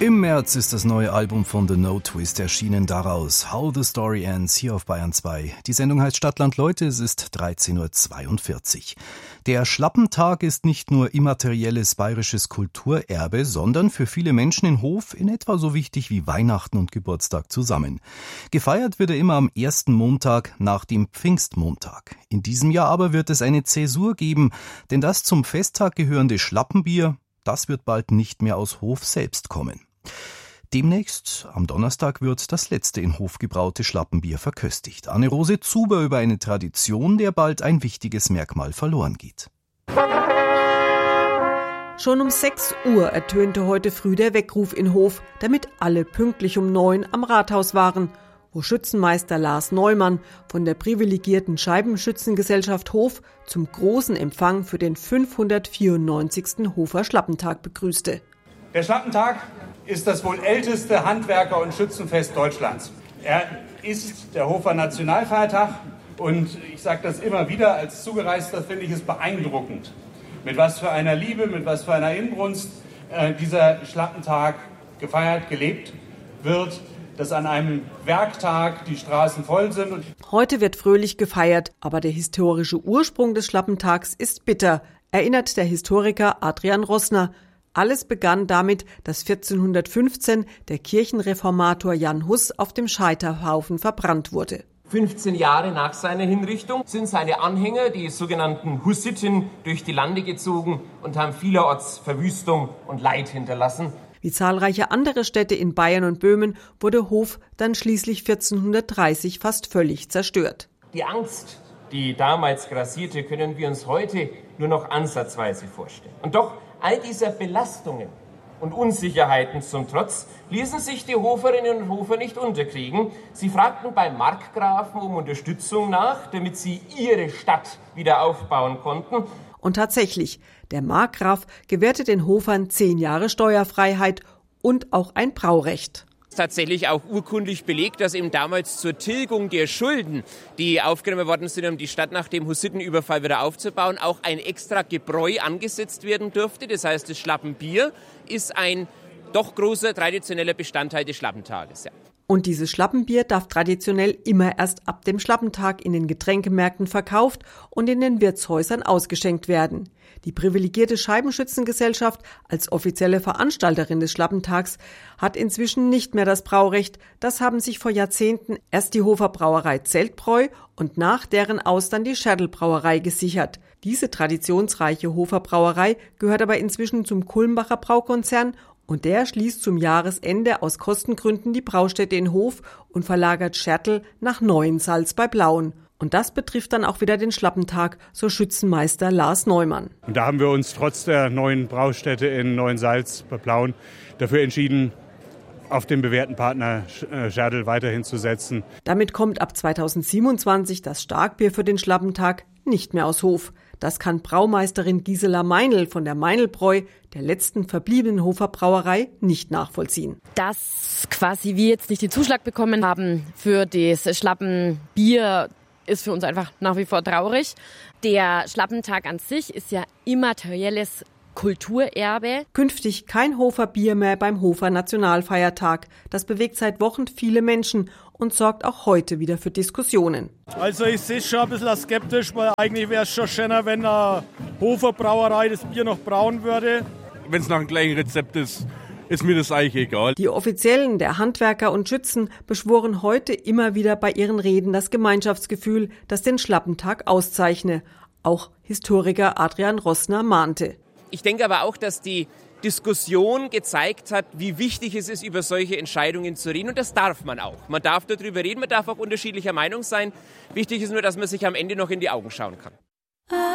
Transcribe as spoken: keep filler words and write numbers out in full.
Im März ist das neue Album von The No Twist erschienen, daraus How the Story Ends hier auf Bayern zwei. Die Sendung heißt Stadtland Leute, es ist dreizehn Uhr zweiundvierzig. Der Schlappentag ist nicht nur immaterielles bayerisches Kulturerbe, sondern für viele Menschen in Hof in etwa so wichtig wie Weihnachten und Geburtstag zusammen. Gefeiert wird er immer am ersten Montag nach dem Pfingstmontag. In diesem Jahr aber wird es eine Zäsur geben, denn das zum Festtag gehörende Schlappenbier, das wird bald nicht mehr aus Hof selbst kommen. Demnächst, am Donnerstag, wird das letzte in Hof gebraute Schlappenbier verköstigt. Anne-Rose Zuber über eine Tradition, der bald ein wichtiges Merkmal verloren geht. Schon um sechs Uhr ertönte heute früh der Weckruf in Hof, damit alle pünktlich um neun am Rathaus waren, wo Schützenmeister Lars Neumann von der privilegierten Scheibenschützengesellschaft Hof zum großen Empfang für den fünfhundertvierundneunzigsten Hofer Schlappentag begrüßte. Der Schlappentag ist das wohl älteste Handwerker- und Schützenfest Deutschlands. Er ist der Hofer Nationalfeiertag und ich sage das immer wieder, als Zugereister finde ich es beeindruckend, mit was für einer Liebe, mit was für einer Inbrunst äh, dieser Schlappentag gefeiert, gelebt wird, dass an einem Werktag die Straßen voll sind. Und Heute wird fröhlich gefeiert, aber der historische Ursprung des Schlappentags ist bitter, erinnert der Historiker Adrian Rossner. Alles begann damit, dass vierzehnhundertfünfzehn der Kirchenreformator Jan Hus auf dem Scheiterhaufen verbrannt wurde. fünfzehn Jahre nach seiner Hinrichtung sind seine Anhänger, die sogenannten Hussiten, durch die Lande gezogen und haben vielerorts Verwüstung und Leid hinterlassen. Wie zahlreiche andere Städte in Bayern und Böhmen wurde Hof dann schließlich vierzehnhundertdreißig fast völlig zerstört. Die Angst, die damals grassierte, können wir uns heute nur noch ansatzweise vorstellen. Und doch all dieser Belastungen und Unsicherheiten zum Trotz ließen sich die Hoferinnen und Hofer nicht unterkriegen. Sie fragten beim Markgrafen um Unterstützung nach, damit sie ihre Stadt wieder aufbauen konnten. Und tatsächlich, der Markgraf gewährte den Hofern zehn Jahre Steuerfreiheit und auch ein Braurecht. Tatsächlich auch urkundlich belegt, dass eben damals zur Tilgung der Schulden, die aufgenommen worden sind, um die Stadt nach dem Hussitenüberfall wieder aufzubauen, auch ein extra Gebräu angesetzt werden durfte. Das heißt, das Schlappenbier ist ein doch großer traditioneller Bestandteil des Schlappentages. Ja. Und dieses Schlappenbier darf traditionell immer erst ab dem Schlappentag in den Getränkemärkten verkauft und in den Wirtshäusern ausgeschenkt werden. Die privilegierte Scheibenschützengesellschaft als offizielle Veranstalterin des Schlappentags hat inzwischen nicht mehr das Braurecht. Das haben sich vor Jahrzehnten erst die Hofer Brauerei Zeltbräu und nach deren Aus dann die Schertl-Brauerei gesichert. Diese traditionsreiche Hofer Brauerei gehört aber inzwischen zum Kulmbacher Braukonzern und der schließt zum Jahresende aus Kostengründen die Braustätte in Hof und verlagert Schertl nach Neuensalz bei Plauen. Und das betrifft dann auch wieder den Schlappentag, so Schützenmeister Lars Neumann. Und da haben wir uns trotz der neuen Braustätte in Neuensalz bei Plauen dafür entschieden, auf den bewährten Partner Schertl weiterhin zu setzen. Damit kommt ab zweitausendsiebenundzwanzig das Starkbier für den Schlappentag nicht mehr aus Hof. Das kann Braumeisterin Gisela Meinl von der Meinl-Bräu, der letzten verbliebenen Hofer Brauerei, nicht nachvollziehen. Dass quasi wir jetzt nicht den Zuschlag bekommen haben für das Schlappenbier, ist für uns einfach nach wie vor traurig. Der Schlappentag an sich ist ja immaterielles Kulturerbe. Künftig kein Hofer Bier mehr beim Hofer Nationalfeiertag. Das bewegt seit Wochen viele Menschen und sorgt auch heute wieder für Diskussionen. Also ich sehe schon ein bisschen skeptisch, weil eigentlich wäre es schon schöner, wenn eine Hofer Brauerei das Bier noch brauen würde. Wenn es nach dem gleichen Rezept ist, ist mir das eigentlich egal. Die Offiziellen der Handwerker und Schützen beschworen heute immer wieder bei ihren Reden das Gemeinschaftsgefühl, das den Schlappentag auszeichne. Auch Historiker Adrian Rossner mahnte. Ich denke aber auch, dass die Diskussion gezeigt hat, wie wichtig es ist, über solche Entscheidungen zu reden. Und das darf man auch. Man darf darüber reden, man darf auch unterschiedlicher Meinung sein. Wichtig ist nur, dass man sich am Ende noch in die Augen schauen kann.